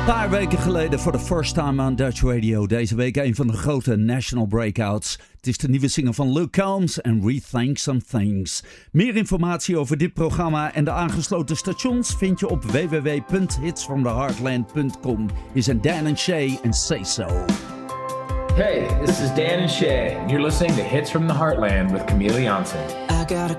Een paar weken geleden voor de first time on Dutch Radio. Deze week een van de grote national breakouts. Het is de nieuwe single van Luke Combs en Rethink Some Things. Meer informatie over dit programma en de aangesloten stations vind je op www.hitsfromtheheartland.com. Hier zijn Dan en Shay en Say So. Hey, this is Dan and Shay, and you're listening to Hits from the Heartland with Camille Janssen. I got a